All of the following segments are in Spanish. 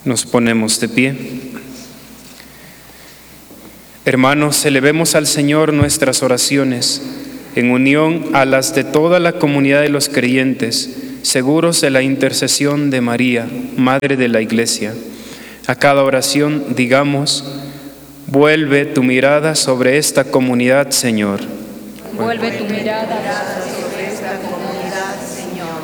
Nos ponemos de pie. Hermanos, elevemos al Señor nuestras oraciones, en unión a las de toda la comunidad de los creyentes, seguros de la intercesión de María, Madre de la Iglesia. A cada oración digamos: vuelve tu mirada sobre esta comunidad, Señor. Vuelve tu mirada sobre esta comunidad, Señor.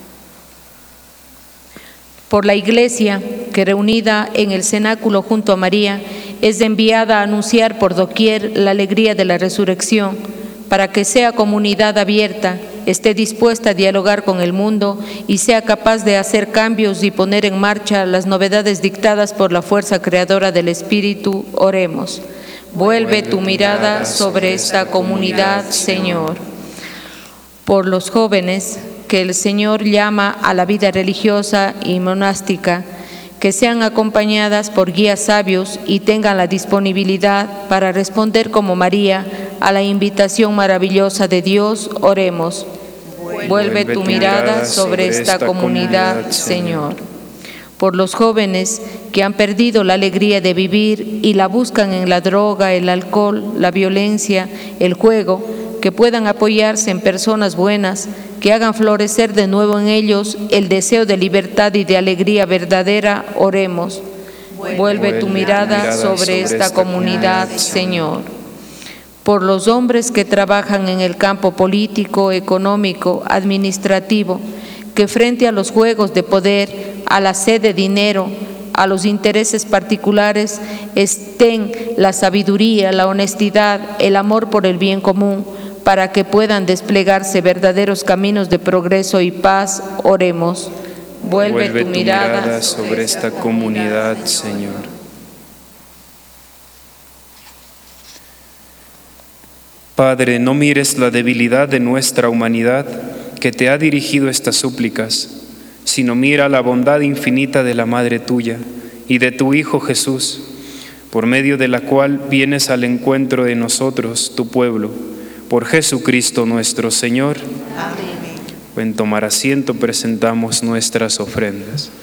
Por la Iglesia, que reunida en el cenáculo junto a María, es enviada a anunciar por doquier la alegría de la resurrección, para que sea comunidad abierta, esté dispuesta a dialogar con el mundo y sea capaz de hacer cambios y poner en marcha las novedades dictadas por la fuerza creadora del Espíritu. Oremos. Vuelve tu mirada sobre esta comunidad, Señor. Por los jóvenes que el Señor llama a la vida religiosa y monástica, que sean acompañadas por guías sabios y tengan la disponibilidad para responder como María a la invitación maravillosa de Dios. Oremos. Vuelve tu mirada sobre esta comunidad, Señor. Por los jóvenes que han perdido la alegría de vivir y la buscan en la droga, el alcohol, la violencia, el juego, que puedan apoyarse en personas buenas, que hagan florecer de nuevo en ellos el deseo de libertad y de alegría verdadera. Oremos. Vuelve tu mirada sobre esta comunidad, Señor. Por los hombres que trabajan en el campo político, económico, administrativo, que frente a los juegos de poder, a la sed de dinero, a los intereses particulares, estén la sabiduría, la honestidad, el amor por el bien común, para que puedan desplegarse verdaderos caminos de progreso y paz. Oremos. Vuelve tu mirada sobre esta comunidad, Señor. Padre, no mires la debilidad de nuestra humanidad que te ha dirigido estas súplicas, sino mira la bondad infinita de la Madre tuya y de tu Hijo Jesús, por medio de la cual vienes al encuentro de nosotros, tu pueblo. Por Jesucristo nuestro Señor. Amén. En tomar asiento presentamos nuestras ofrendas.